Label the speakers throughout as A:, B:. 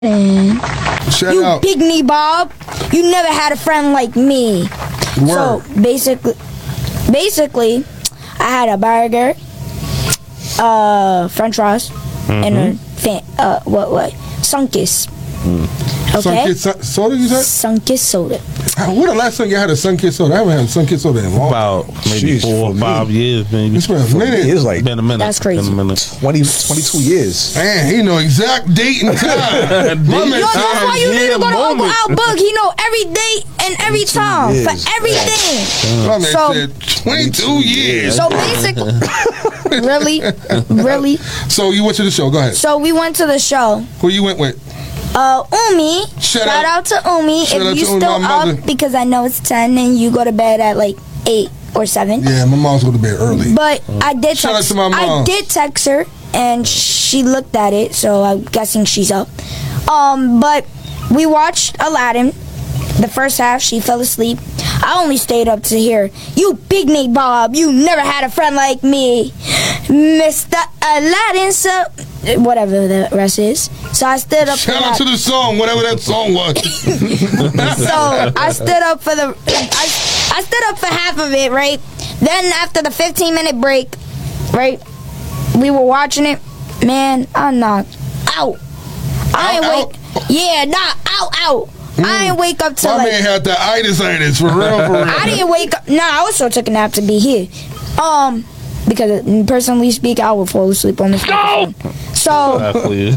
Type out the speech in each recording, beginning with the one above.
A: Shout
B: You
A: out.
B: big knee Bob. You never had a friend like me.
A: Word.
B: So basically, I had a burger, French fries, and a Sunkist. Okay.
A: Sun-Kissed soda, you said?
B: Sunkist soda.
A: When the last time you had a Sun-Kissed soda? I haven't had a Sun-Kissed soda in a long time.
C: About maybe
D: Jeez,
C: 4 or
D: for
C: 5 years, maybe.
A: It's been a minute.
D: It's like
C: Been a minute.
B: That's crazy.
C: Been a minute.
D: 22 years.
A: Man, he know exact date and time. My man
B: Yo, that's why you need to go to Uncle Al Book. He know every date and every time for
D: years.
B: everything.
A: My man
B: So-
A: said 22 years.
B: So basically, really.
A: So you went to the show. Go ahead.
B: So we went to the show.
A: Who you went with?
B: Umi.
A: Shout
B: Shout out to Umi.
A: Shout out
B: If you
A: to Umi,
B: still
A: my
B: up,
A: mother.
B: because I know it's 10 and you go to bed at like 8 or 7.
A: Yeah, my mom's going to bed early.
B: But I did
A: Shout out
B: text,
A: to my mom.
B: I did text her and she looked at it, so I'm guessing she's up. But we watched Aladdin. The first half, she fell asleep. I only stayed up to hear, "You big Nate Bob, you never had a friend like me, Mr. Aladdin." So whatever the rest is. So I stood up.
A: Shout
B: for
A: out
B: that.
A: to the song, whatever that song was.
B: So I stood up for I stood up for half of it, right? Then after the 15-minute break, right, we were watching it. Man, I knocked out. I ain't
A: Out,
B: wake. Yeah, out. I ain't wake up till
A: My
B: like.
A: man had the itis for real.
B: I didn't wake up. Nah, I also took a nap to be here. Because personally speak, I would fall asleep on this. No. So
C: Exactly.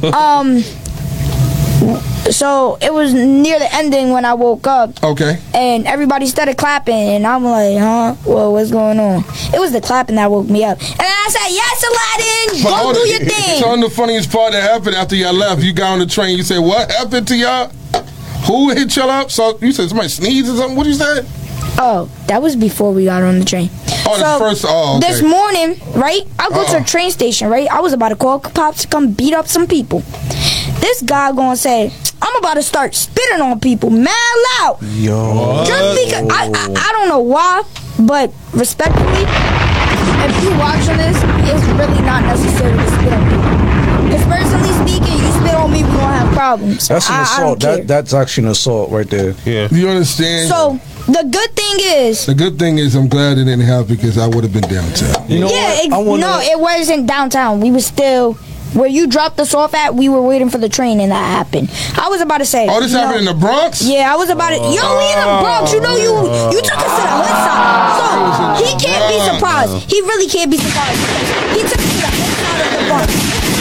B: so it was near the ending when I woke up.
A: Okay.
B: And everybody started clapping, and I'm like, huh? Well, what's going on? It was the clapping that woke me up. And I said, yes, Aladdin,
A: But
B: go
A: hold
B: do
A: it.
B: your thing.
A: So the funniest part that happened after y'all left, you got on the train, you said, what happened to y'all? Who hit y'all up? So you said somebody sneezed or something? What you said?
B: Oh, that was before we got on the train.
A: Oh, the first, okay.
B: This morning, right? I go to the train station, right? I was about to call cops to come beat up some people. This guy gonna say, I'm about to start spitting on people mad loud.
D: Yo.
B: Just because, I don't know why, but respectfully, if you watching this, it's really not necessary to spit on people. Because personally speaking, you spit on me, we gonna have problems.
D: That's an
B: I
D: assault.
B: don't care.
D: That's actually an assault right there.
C: Yeah.
A: You understand?
B: So, the good thing is,
A: the good thing is I'm glad it didn't happen because I would have been downtown.
D: You know
B: yeah,
D: what?
B: no, it wasn't downtown. We were still where you dropped us off at. We were waiting for the train, and that happened. I was about to say,
A: Oh, this happened in the Bronx?
B: Yeah, I was about to. Yo, we in the Bronx. You know, you took us to the hood side, so he can't be surprised. He really can't be surprised. He took us to the hood side of the Bronx.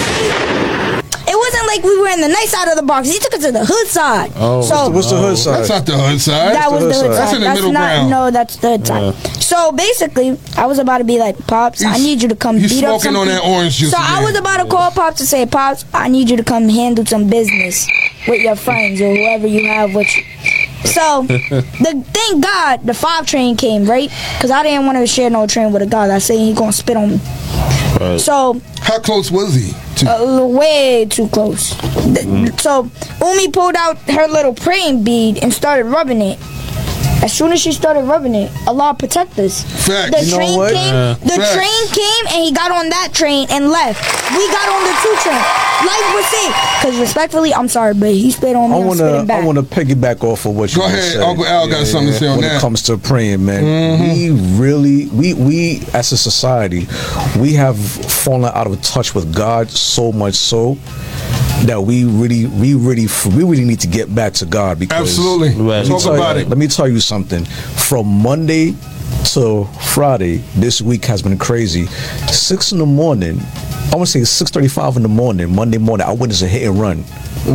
B: It wasn't like we were in the nice side of the Bronx. He took us to the hood side.
C: Oh,
B: so
D: What's the hood side?
A: That's not the hood side.
B: that was the hood side.
A: That's in the middle ground.
B: No, that's the hood side. So basically, I was about to be like, Pops, I need you to come
A: You
B: beat up some
A: smoking on that
B: people."
A: orange juice
B: So I
A: again.
B: was about to call Pops to say, Pops, I need you to come handle some business with your friends or whoever you have with you. So, thank God the 5 train came, right? Because I didn't want to share no train with a guy that saying he gonna spit on me.
C: Right.
B: So,
A: How close was he? To
B: way too close. So, Umi pulled out her little praying bead and started rubbing it. As soon as she started rubbing it, Allah protect us.
A: Facts.
B: The
D: You know
B: train
D: what?
B: came. The
A: Facts.
B: train came, and he got on that train and left. We got on the 2 train. Like we're saying, because respectfully, I'm sorry, but he spit on me. I'm spitting back.
D: I wanna piggyback off of what you
A: Go
D: just
A: ahead,
D: said.
A: Uncle Al got something to say on
D: when
A: that. Mm-hmm.
D: it comes to praying, man. We really, we as a society, we have fallen out of touch with God so much so that we really need to get back to God because
A: Absolutely.
C: Right.
A: Talk about it.
D: Let me tell you something. From Monday to Friday, this week has been crazy. 6 in the morning, I want to say 6:35 in the morning, Monday morning, I witnessed a hit and run.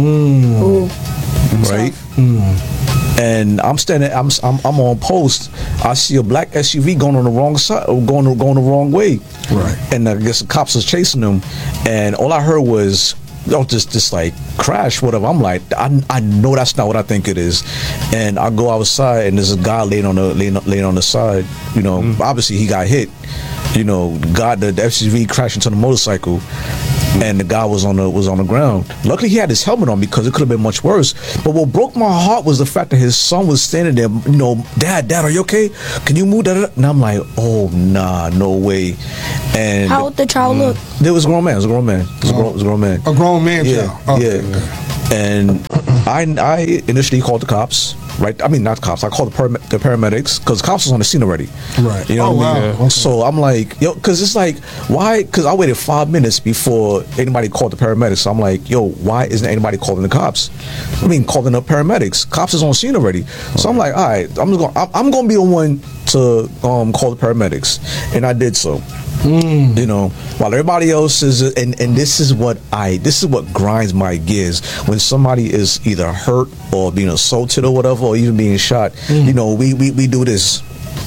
D: Right? And I'm standing, I'm on post. I see a black SUV going on the wrong side, going the wrong way.
A: Right.
D: And I guess the cops was chasing them, and all I heard was, just like crash, whatever. I'm like, I know that's not what I think it is. And I go outside, and there's a guy laying on the side. You know, obviously he got hit. You know, the SUV crashed into the motorcycle, and the guy was on the ground. Luckily, he had his helmet on because it could have been much worse. But what broke my heart was the fact that his son was standing there. You know, Dad, are you okay? Can you move that? And I'm like, oh nah, no way. And
B: How old the child look?
D: there was a grown man. It was a grown man.
A: A grown man
D: Yeah,
A: child. Okay.
D: yeah. And I initially called the cops. Right, I mean not cops. I called the paramedics because cops was on the scene already.
A: Right.
D: You know what I mean?
A: wow. Okay.
D: So I'm like, yo, because it's like, why? Because I waited 5 minutes before anybody called the paramedics. So I'm like, yo, why isn't anybody calling the cops? I mean, calling the paramedics. Cops is on scene already. So I'm like, all right, I'm gonna be the one to call the paramedics, and I did so. You know, while everybody else is, and this is what grinds my gears when somebody is either hurt or being assaulted or whatever, or even being shot. You know, we do this.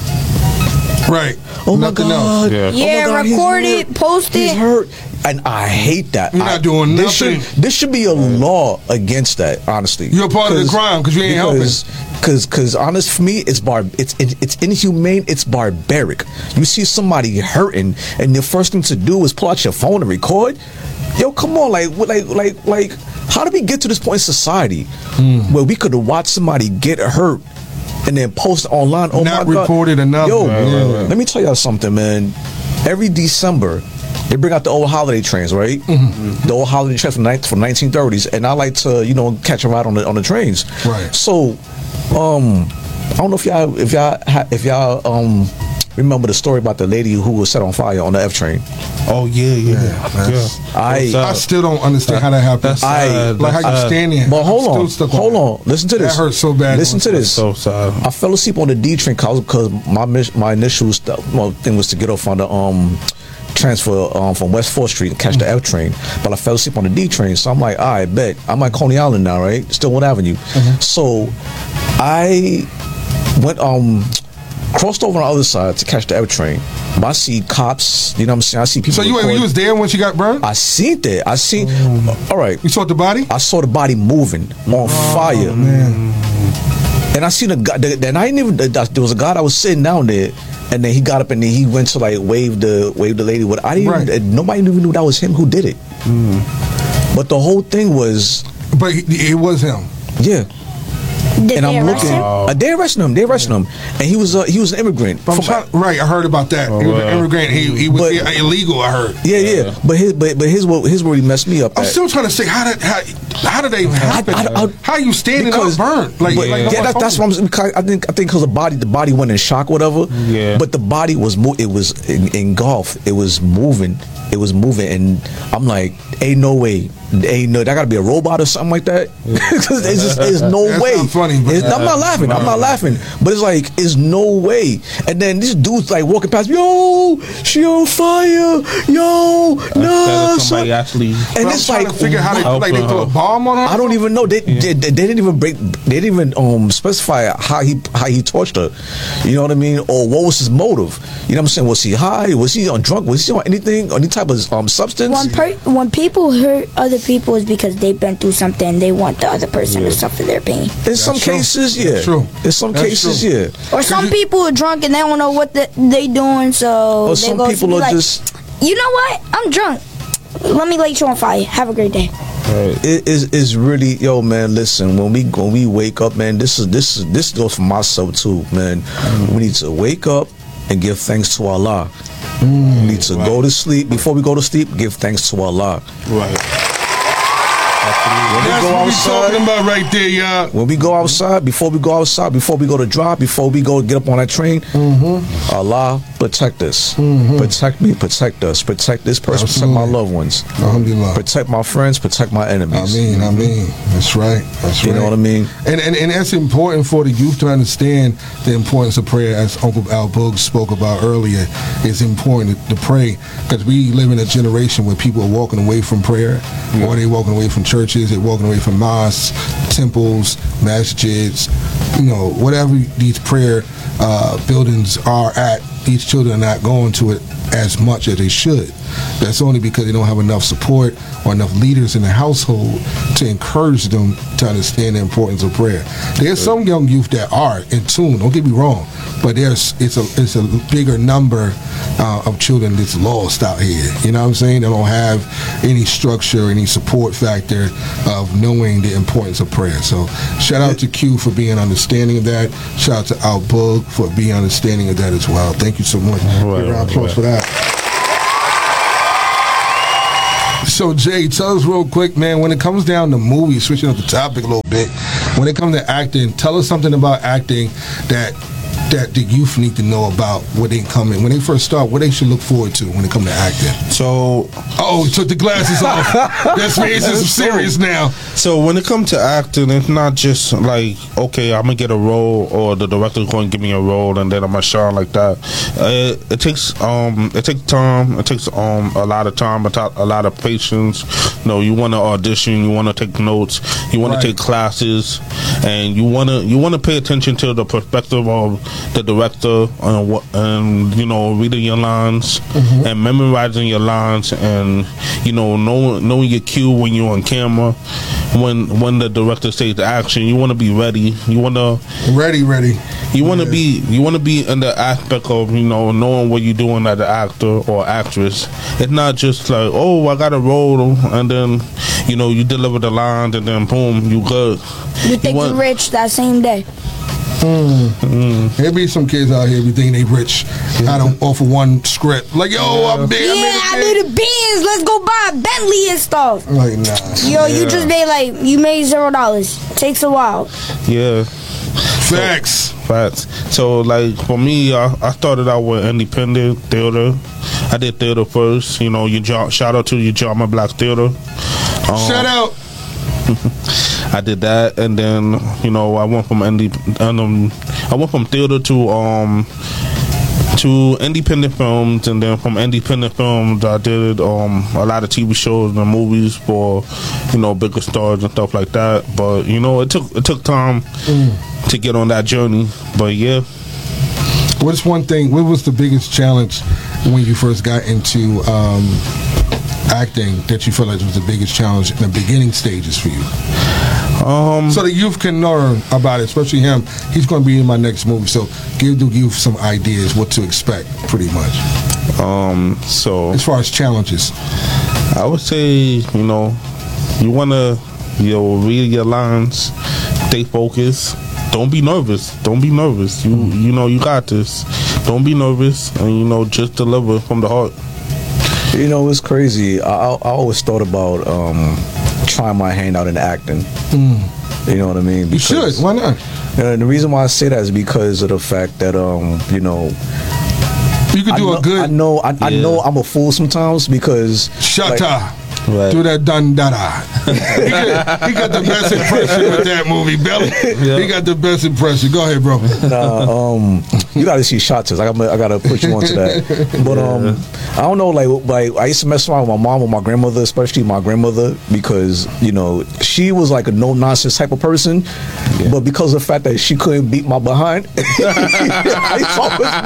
A: Right.
D: Oh my
A: Nothing
D: God.
A: else.
B: Yeah,
D: Oh my God,
B: record
D: he's
B: it,
D: hurt.
B: post
D: He's
B: it.
D: hurt. And I hate that.
A: You're not doing nothing.
D: This should be a law against that. Honestly,
A: You're part of the crime because you ain't helping.
D: Because honest, for me, it's inhumane. It's barbaric. You see somebody hurting, and the first thing to do is pull out your phone and record. Yo, come on, like, how did we get to this point in society where we could watch somebody get hurt and then post it online? Oh
A: Not
D: my God.
A: reported enough.
D: Yo,
A: Right.
D: let me tell y'all something, man. Every December, they bring out the old holiday trains, right? The old holiday trains from the 1930s, and I like to, catch a ride on the trains.
A: Right.
D: So, I don't know if y'all remember the story about the lady who was set on fire on the F train.
C: Oh yeah.
A: I still don't understand how that happened.
C: That's sad.
A: Like how you
C: That's
A: stand there.
D: But
A: I'm
D: hold on,
A: still stuck
D: hold on. Listen to this.
A: That hurts so bad.
D: Listen to this.
C: So sad.
D: I fell asleep on the D train because my initial thing was to get off on the transfer from West 4th Street and catch the F train, but I fell asleep on the D train. So I'm like, all right, bet I'm at Coney Island now, right? Stillwater Avenue. So I went crossed over on the other side to catch the F train. But I see cops. You know what I'm saying? I see people.
A: So you was there when she got burned?
D: I seen that. I seen. All right.
A: You saw the body?
D: I saw the body moving on fire.
A: Man.
D: And I seen a guy. Then I didn't even. There was a guy that was sitting down there, and then he got up and then he went to like wave the lady. What I didn't. Even, nobody even knew that was him who did it. But the whole thing was.
A: But it was him.
D: Yeah.
B: Did
D: And
B: they
D: I'm
B: arrest
D: looking.
B: him?
D: They arrested him, and he was an immigrant.
A: Right, I heard about that. He was an immigrant. He was illegal. I heard.
D: Yeah. But his what he messed me up.
A: I'm
D: at.
A: still trying to say how did they happen? How you standing
D: Because-
A: up burnt? Like
D: that's what I'm. Because I think because the body went in shock, whatever.
C: Yeah.
D: But the body was it was engulfed. It was moving. And I'm like, ain't no way. That got to be a robot or something like that. Because there's no
A: That's
D: way.
A: not funny, but-
D: I'm not laughing. I'm not laughing. But it's like, it's no way. And then this dude's like walking past, yo, she on fire, yo, no.
C: Somebody actually.
D: And
A: I'm
D: it's
A: trying
D: like,
A: to figure how they threw a bomb on her.
D: I don't even know. They didn't even break. They didn't even specify how he torched her. You know what I mean? Or what was his motive? You know what I'm saying? Was he high? Was he on drunk? Was he on anything? Any type of substance?
B: When people hurt other people is because they've been through something. They want the other person to suffer their pain.
D: In some
A: true.
D: cases, yeah.
A: That's true.
D: In some
A: That's
D: cases,
A: true.
D: yeah.
B: Or some people are drunk and they don't know what they doing, so
D: Or
B: they
D: some
B: go
D: people
B: be
D: are
B: like,
D: just.
B: you know what? I'm drunk. Let me light you on fire. Have a great day.
D: It is really, yo, man. Listen, when we wake up, man, this goes for myself too, man. We need to wake up and give thanks to Allah. We need to go to sleep. Before we go to sleep, give thanks to Allah.
C: Right.
A: That's what we talking about right there, y'all.
D: When we go outside, before we go to drive, before we go get up on that train, Allah protect us, protect me, protect us, protect this person, protect my loved ones,
A: Alhamdulillah.
D: protect my friends, protect my enemies.
A: I mean, that's right. That's right.
D: You know what I mean?
A: And that's important for the youth to understand the importance of prayer, as Uncle Al Boog spoke about earlier. It's important to pray because we live in a generation where people are walking away from prayer, or they're walking away from churches, they're walking away from mosques, temples, masjids, whatever these prayer buildings are at. These children are not going to it as much as they should. That's only because they don't have enough support or enough leaders in the household to encourage them to understand the importance of prayer. There's some young youth that are in tune, don't get me wrong, but it's a bigger number of children that's lost out here. You know what I'm saying? They don't have any structure, any support factor of knowing the importance of prayer. So shout out to Q for being understanding of that. Shout out to Al Boog for being understanding of that as well. Thank you so much. Give a round of applause for that. So Jay, tell us real quick, man, when it comes down to movies, switching up the topic a little bit, when it comes to acting, tell us something about acting that the youth need to know about when they come in. When they first start, what they should look forward to when it comes to acting.
C: So,
A: he took the glasses off. That's me. It's just serious now.
C: So when it comes to acting, it's not just like, okay, I'm gonna get a role, or the director's going to give me a role, and then I'm gonna shine like that. It takes time. It takes a lot of time, a lot of patience. You want to audition, you want to take notes, you want to take classes, and you want to pay attention to the perspective of the director, and reading your lines and memorizing your lines, and knowing your cue when you're on camera. When the director says the action, you want to be ready. You want to
A: ready.
C: You want to be in the aspect of knowing what you're doing as an actor or actress. It's not just like, oh, I got a role, and then you deliver the lines, and then boom, you good.
B: You think you're rich that same day.
A: There be some kids out here be thinking they rich off of one script. Like, yo, I'm big.
B: I made a Benz. Let's go buy a Bentley and stuff.
A: Like, nah.
B: Yo, you just made you made $0. Takes a while.
C: Yeah.
A: Facts.
C: So, like, for me, I started out with independent theater. I did theater first. Shout out to your Drama Black Theater.
A: Shout out.
C: I did that, and then I went from theater to independent films, and then from independent films I did a lot of TV shows and movies for bigger stars and stuff like that. But it took time to get on that journey. But yeah.
A: What was the biggest challenge when you first got into acting that you felt like was the biggest challenge in the beginning stages for you? So the youth can learn about it, especially him. He's going to be in my next movie, so give the youth some ideas what to expect, pretty much.
C: So
A: as far as challenges,
C: I would say you want to read your lines, stay focused. Don't be nervous. You got this. Don't be nervous, and just deliver from the heart.
D: It's crazy. I always thought about trying my hand out in acting. You know what I mean?
A: Because, you should. Why not?
D: And the reason why I say that is because of the fact that
A: you could do a good.
D: I know I'm a fool sometimes because
A: shut up. Right. Do that dun-da-da. he got the best impression with that movie, Belly. Yeah. He got the best impression. Go ahead, bro.
D: You got to see Shot Test. I got to put you onto that. But I don't know, like I used to mess around with my mom or my grandmother, especially my grandmother, because she was like a no nonsense type of person. Yeah. But because of the fact that she couldn't beat my behind, I used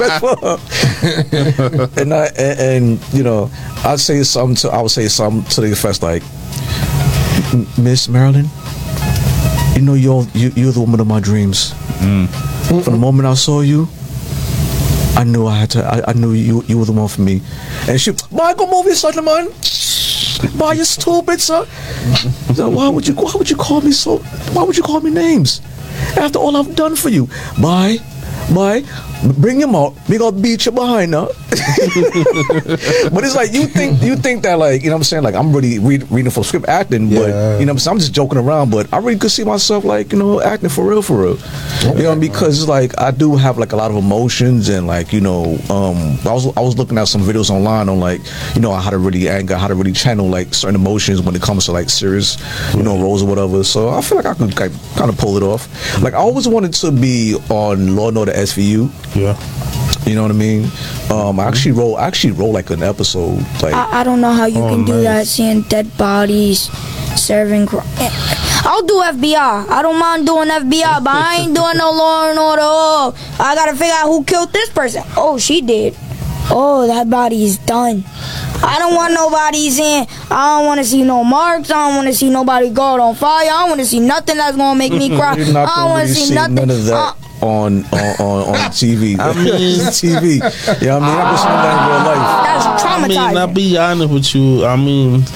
D: to always mess with her. And I would say something to the effect like, Miss Marilyn, you're the woman of my dreams. From the moment I saw you, I knew I knew you were the one for me. And she, Michael, move your son, man. Why you stupid, son? So why would you call me so? Why would you call me names after all I've done for you? Bye. Bring him out. We gonna beat you behind now. But it's like you think that, like, what I'm saying, like I'm really reading for script acting, but I'm just joking around, but I really could see myself like acting for real. Because it's like I do have like a lot of emotions, and like I was looking at some videos online on like how to really channel like certain emotions when it comes to like serious roles or whatever. So I feel like I could kind of pull it off. Like I always wanted to be on Law and Order SVU.
C: Yeah.
D: You know what I mean? I actually wrote like an episode. Like
B: I don't know how you can do that, seeing dead bodies, serving. I'll do FBI. I don't mind doing FBI, but I ain't doing no Law and Order. Oh, I gotta figure out who killed this person. Oh, she did. Oh, that body is done. I don't want nobody saying, I don't want to see no marks. I don't want to see nobody go on fire. I don't want to see nothing that's gonna make me cry. I don't want to see nothing.
D: None of that. On TV.
C: I mean,
D: TV. Yeah, I mean, I've been seeing that in real life.
B: That's traumatizing.
C: I'll be honest with you. I mean,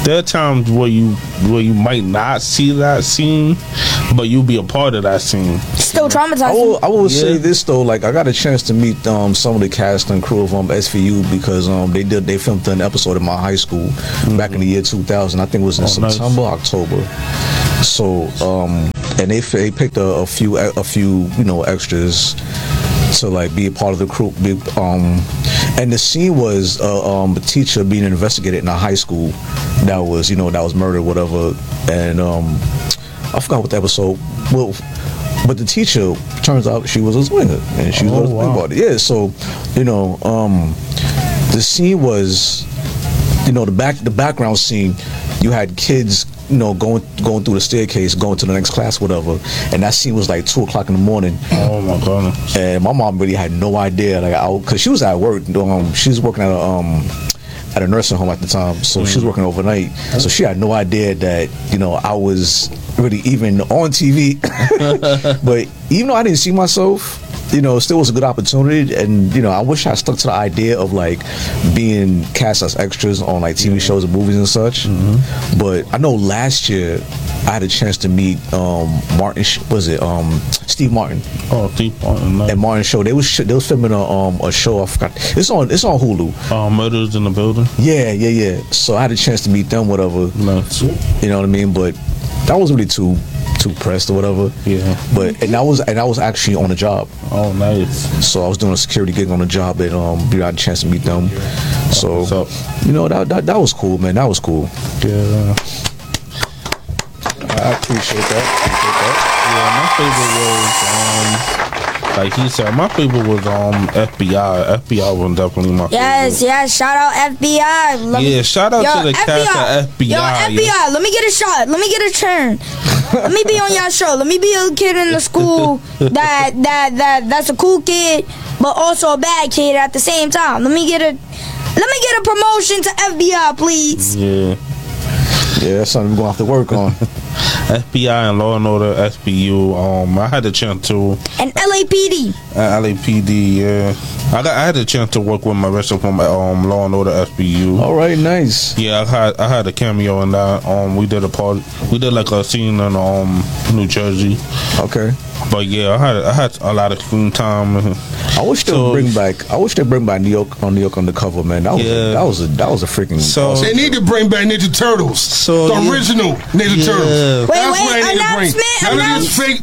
C: there are times where you might not see that scene, but you'll be a part of that scene.
B: Still traumatizing.
D: I will say
C: Yeah.
D: this though, like I got a chance to meet some of the cast and crew of SVU because they filmed an episode in my high school back in the year 2000. I think it was in
C: Oh, nice.
D: September, October. So and they picked a few extras to like be a part of the crew. And the scene was a teacher being investigated in a high school that was murdered, whatever. And I forgot what the episode. Well, but the teacher turns out she was a swinger, and she was
C: Oh,
D: a
C: wow.
D: about it. Yeah, so the scene was, the background scene. You had kids, going through the staircase, going to the next class, whatever. And that scene was like 2:00 in the morning.
C: Oh my goodness.
D: And my mom really had no idea, like, because she was at work. She was working at a nursing home at the time, so she was working overnight. So she had no idea that I was really even on TV. But even though I didn't see myself, it still was a good opportunity. And I wish I stuck to the idea of like being cast as extras on like TV shows and movies and such. But I know last year I had a chance to meet Martin. Steve Martin?
C: Oh, Steve Martin.
D: And Martin show. They was filming a show. I forgot. It's on Hulu.
C: Murders in the Building.
D: Yeah. So I had a chance to meet them, whatever.
C: Nice.
D: You know what I mean? But that wasn't really too pressed or whatever.
C: Yeah.
D: But and I was actually on the job.
C: Oh, nice.
D: So I was doing a security gig on the job, and I had a chance to meet them. So
C: What's up?
D: that was cool, man. That was cool.
C: Yeah.
D: I appreciate that.
C: Yeah, my favorite was like he said, my favorite was FBI. FBI was definitely my favorite.
B: Yes, shout out FBI.
C: Yeah, shout out to the cast of FBI.
B: Yo, FBI, let me get a shot. Let me get a turn. Let me be on your show. Let me be a kid in the school that's a cool kid, but also a bad kid at the same time. Let me get a promotion to FBI, please.
C: Yeah.
D: Yeah, that's something we're gonna have to work on.
C: FBI and Law and Order SBU. I had the chance to
B: And LAPD.
C: LAPD. Yeah, I had the chance to work with my wrestler from Law and Order SBU.
D: All right, nice.
C: Yeah, I had a cameo in that. We did like a scene in New Jersey.
D: Okay.
C: But yeah, I had a lot of screen time.
D: I wish they would bring back New York Undercover, man. That was a freaking.
C: So-
A: They need to bring back Ninja Turtles.
C: So,
A: the
C: yeah.
A: original Ninja
C: Yeah.
A: Turtles.
B: Wait,
A: That's what they need to bring. None of these fake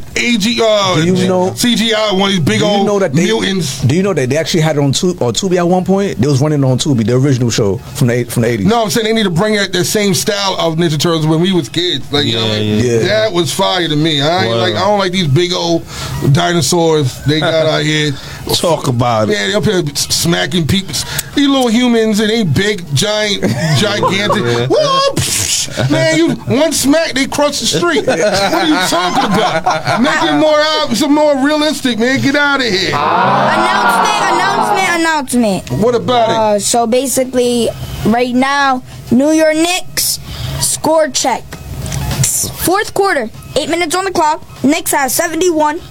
A: CGI, one of these big old mutants.
D: Do you know that they actually had it on Tubi at one point? They was running on Tubi, the original show from the 80s.
A: No, I'm saying they need to bring out the same style of Ninja Turtles when we was kids. Like, you know what I mean?
D: yeah.
A: That was fire to me. I don't like these big old dinosaurs they got out here.
C: Talk about it.
A: Yeah, they up here smacking people. These little humans, and they big, gigantic. Whoa, psh, man, you one smack, they cross the street. What are you talking about? Make it some more realistic, man. Get out of here.
B: Announcement.
A: What about it?
B: So basically, right now, New York Knicks score check. Fourth quarter, 8 minutes on the clock. Knicks has 71,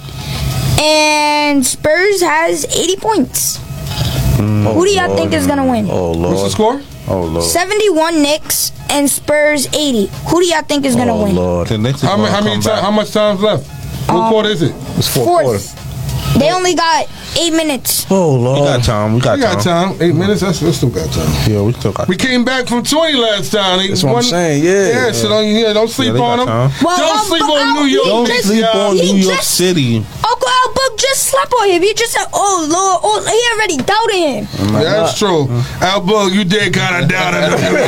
B: and Spurs has 80 points. Who do y'all think is gonna win?
D: Oh Lord.
A: What's the score?
C: Oh Lord.
B: 71 Knicks and Spurs 80. Who do y'all think is gonna win?
D: Lord.
C: The Knicks is gonna come back.
A: How much time's left? What quarter is it?
D: It's fourth quarter.
B: They only got 8 minutes.
D: Oh
C: We
D: Lord.
C: got time.
A: We got time. 8 minutes. We still got time.
C: Yeah, we still got
A: We came back from 20 last time.
D: That's what I'm saying. Yeah.
A: So don't sleep
C: they
A: on
C: got
A: them.
C: time.
B: Well,
A: Don't sleep on New York.
C: Don't
B: just-
C: sleep on
B: he
C: New York
B: just-
C: City.
B: Uncle Albert just slept on him. He just said, "Oh Lord, he already doubted him."
A: That's true. Albug, you did kind of doubt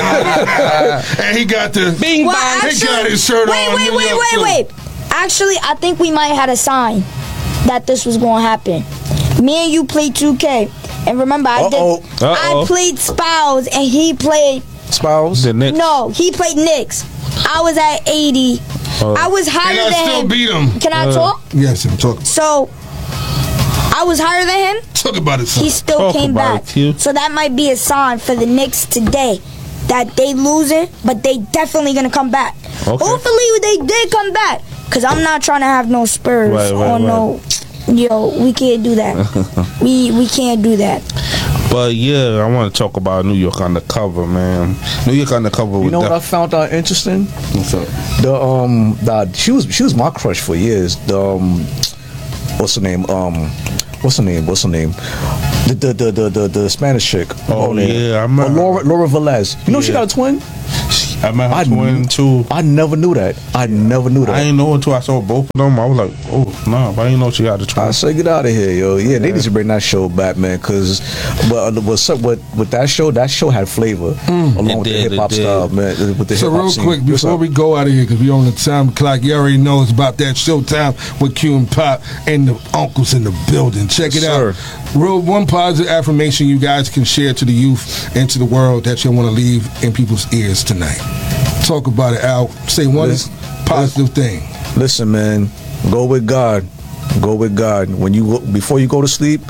A: it. And he got the
C: Bing
B: Well,
C: bang.
A: He got his shirt on. New York, too.
B: Wait. Actually, I think we might have had a sign that this was going to happen. Me and you played 2K, and remember I played Spouse, and he played.
D: Spouse.
C: The Knicks.
B: No, he played Knicks. I was at 80. I was higher
A: And I
B: than
A: still
B: him.
A: beat him.
B: Can I talk?
A: Yes, I'm talking.
B: So I was higher than him.
A: Talk about it, son.
B: He still
C: Talk
B: came
C: about
B: back.
C: it, Q.
B: So that might be a sign for the Knicks today that they losing, but they definitely gonna come back.
C: Okay.
B: Hopefully they did come back, cause I'm not trying to have no Spurs
C: Right,
B: or no. Yo, we can't do that. we can't do that.
C: But yeah, I want to talk about New York Undercover, man. New York Undercover.
D: You know what I found out interesting?
C: What's up?
D: She was my crush for years. What's her name? What's her name? The Spanish chick.
C: Oh yeah, I remember.
D: Laura Velez. You know she got a twin?
C: I met her twin too.
D: I never knew that. I
C: didn't know until I saw both of them. I was like, oh no, but I didn't know she had a twin.
D: I say get out of here, yo. Yeah, they need to bring that show back, man. Cause what's up with that show? That show had flavor along with the hip hop style, man. With the
A: So
D: hip-hop
A: real
D: scene.
A: quick, before we go out of here, because we on the time clock, you already know it's about that showtime with Q and Pop and the uncles in the building. Check it out. One positive affirmation you guys can share to the youth and to the world that you want to leave in people's ears tonight. Talk about it, Al. Say one positive thing.
D: Listen, man. Go with God. Go with God. Before you go to sleep,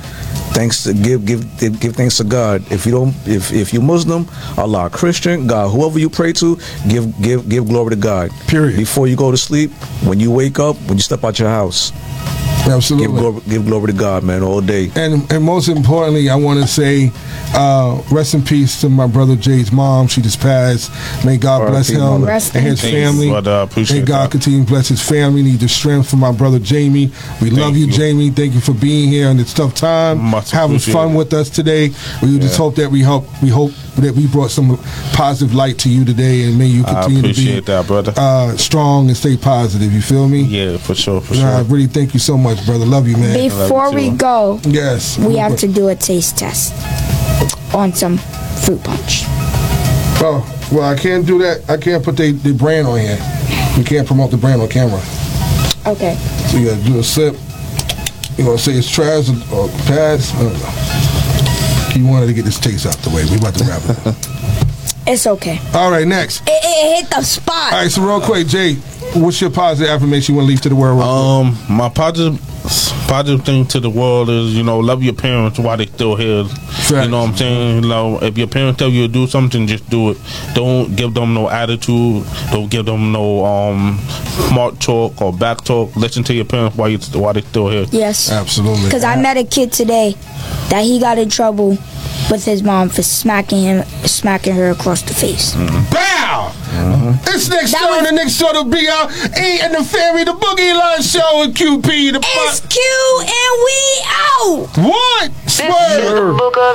D: give thanks to God. If you Muslim, Allah, Christian, God, whoever you pray to, give glory to God.
A: Period.
D: Before you go to sleep, when you wake up, when you step out your house,
A: absolutely
D: give glory to God, man, all day.
A: And most importantly, I want to say rest in peace to my brother Jay's mom. She just passed. May God bless him and his family. May God continue to bless his family. Need the strength for my brother Jamie. We love you, Jamie. Thank you for being here in this tough time, having fun with us today. We just hope that we hope that we brought some positive light to you today, and may you continue to be
C: that, brother.
A: Strong and stay positive. You feel me?
C: Yeah, for sure.
A: I really thank you so much, brother. Love you, man.
B: Before we go,
A: yes,
B: we have to do a taste test on some fruit punch.
A: Oh, well, I can't do that. I can't put the brand on here. We can't promote the brand on camera.
B: Okay.
A: So you gotta do a sip. You gonna say it's trash or pass? I don't know. You wanted to get this taste out the way. We about to wrap it up.
B: It's okay.
A: All right, next.
B: It hit the spot.
A: All right, so real quick, Jay, what's your positive affirmation you want to leave to the world?
C: My positive thing to the world is, love your parents while they still here.
A: Facts.
C: You know what I'm saying? If your parents tell you to do something, just do it. Don't give them no attitude. Don't give them no smart talk or back talk. Listen to your parents while they still here.
B: Yes.
A: Absolutely.
B: Because I met a kid today that he got in trouble with his mom for smacking her across the face.
A: Bow! This next show and the next show to be out. E and the Family, the Boogie Line Show with QP.
B: It's Q and we out.
A: What? Swear.